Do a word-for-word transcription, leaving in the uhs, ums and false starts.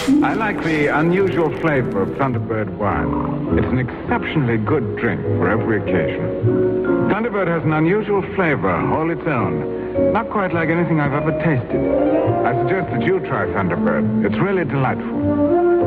I like the unusual flavor of Thunderbird wine. It's an exceptionally good drink for every occasion. Thunderbird has an unusual flavor all its own. Not quite like anything I've ever tasted. I suggest that you try Thunderbird. It's really delightful.